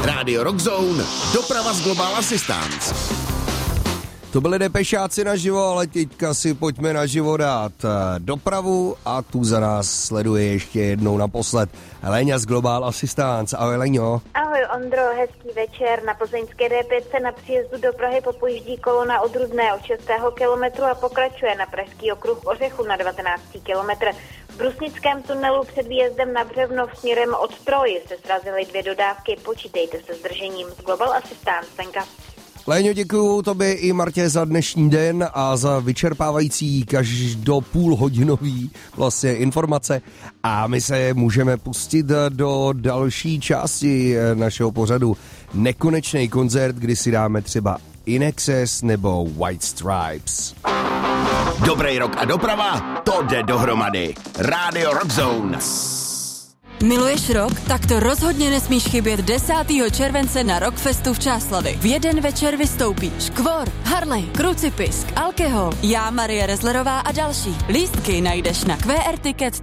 Rádio Rockzone, doprava z Global Assistance. To byli Depešáci naživo, ale teďka si pojďme naživo dát dopravu a tu za nás sleduje ještě jednou naposled Léňa z Global Assistance. Ahoj Léňo. Ahoj Ondro, hezký večer. Na plzeňské D5 na příjezdu do Prahy popojíždí kolona od Rudné od 6. kilometru a pokračuje na pražský okruh Ořechu na 19. kilometr. V Brusnickém tunelu před výjezdem na Břevnov směrem od Troji se srazily 2 dodávky, počítejte se zdržením. Z Global Assistance, Stenka. Léňo, děkuju tobě i Martě za dnešní den a za vyčerpávající každopůlhodinový vlastně informace. A my se můžeme pustit do další části našeho pořadu Nekonečný koncert, kdy si dáme třeba In Excess nebo White Stripes. Dobrý rok a doprava, to jde dohromady. Rádio Rockzone. Miluješ rock? Tak to rozhodně nesmíš chybět 10. července na Rockfestu v Čáslavi. V jeden večer vystoupí Škvor, Harley, Krucipisk, Alkohol, já, Marie Rezlerová a další. Lístky najdeš na qrticket.cz.